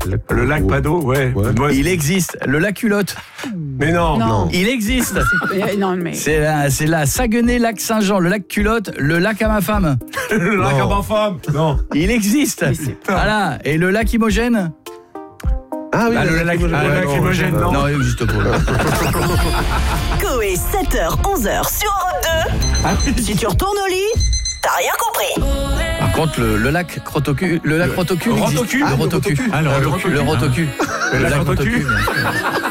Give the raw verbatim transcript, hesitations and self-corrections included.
Le lac Pado, ouais. Ouais. Moi, Il existe. Le lac Culotte. Mais non. Non. Il existe. Euh, Non, mais. C'est la, c'est la Saguenay, lac Saint-Jean, le lac Culotte, le lac à ma femme. Le lac à ma femme. Non. Il existe. Mais c'est pas- Voilà. Et le lac Imogène? Ah oui, Ah, le lac lacrymogène. ah, le Ouais, lac non, Imogène, non. Non, il n'existe pas. Coé, sept heures, onze heures sur Europe deux. Si tu retournes au lit, t'as rien compris. Par contre, le, le lac Crotocu, le lac Crotocu, Le il existe. Rotocu. Le Ah, le Rotocu. Rotocu. Ah, le Euh, Rotocu. Le Rotocu. Le lac Rotocu. bien sûr.